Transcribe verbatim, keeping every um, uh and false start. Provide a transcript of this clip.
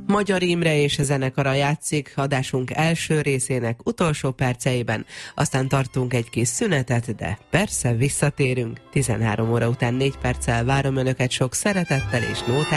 Magyar Imre és zenekara játszik adásunk első részének utolsó perceiben, aztán tartunk egy kis szünetet, de persze visszatérünk. tizenhárom óra után négy perccel várom Önöket sok szeretettel és nótával.